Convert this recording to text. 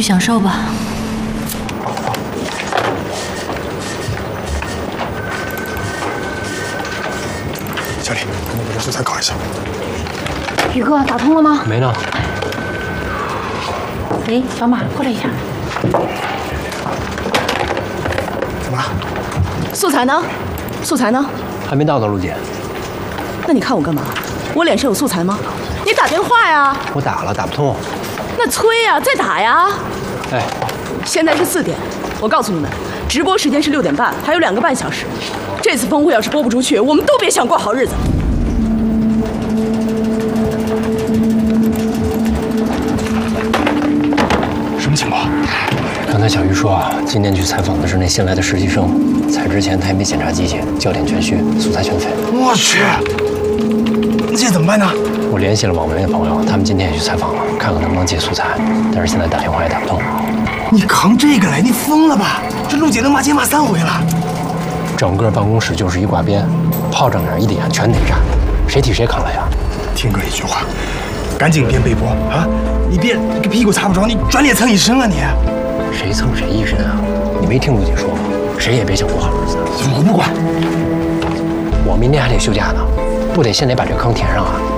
享受吧。 小李，赶紧把这素材搞一下。 宇哥，打通了吗？ 没呢。 哎，小马，过来一下。 怎么了？ 素材呢？素材呢？ 还没到呢，陆姐。 那你看我干嘛？我脸上有素材吗？你打电话呀！ 我打了，打不通。 那催呀，再打呀！ 哎， 现在是4点，我告诉你们，直播时间是6点半，还有2个半小时。这次峰会要是播不出去，我们都别想过好日子。 什么情况？ 刚才小鱼说啊，今天去采访的是那新来的实习生，采之前他也没检查机器，焦点全虚，素材全废。 我去，那现在怎么办呢？ 我联系了网媒的朋友，他们今天也去采访了，看看能不能借素材，但是现在打电话也打不通。 你扛这个来，你疯了吧？这陆姐能骂街骂3回了。 整个办公室就是一挂鞭，炮仗哪一点全得炸，谁替谁扛来呀？ 听哥一句话，赶紧编背锅啊！你别这个屁股擦不着，你转脸蹭一身啊你！ 谁蹭谁一身啊？你没听陆姐说吗？谁也别想过好日子。 我不管， 我明天还得休假呢，不得先得把这坑填上啊！